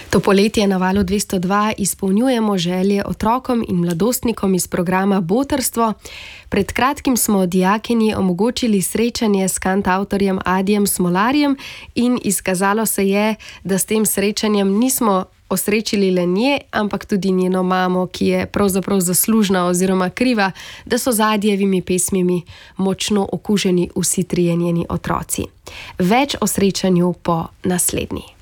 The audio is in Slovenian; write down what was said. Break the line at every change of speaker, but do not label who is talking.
To poletje na Valu 202 izpolnjujemo želje otrokom in mladostnikom iz programa Botrstvo. Pred kratkim smo dijakinji omogočili srečanje s kantavtorjem Adijem Smolarjem in izkazalo se je, da s tem srečanjem nismo osrečili le nje, ampak tudi njeno mamo, ki je pravzaprav zaslužna oziroma kriva, da so z Adijevimi pesmimi močno okuženi vsi trije njeni otroci. Več o srečanju po naslednji.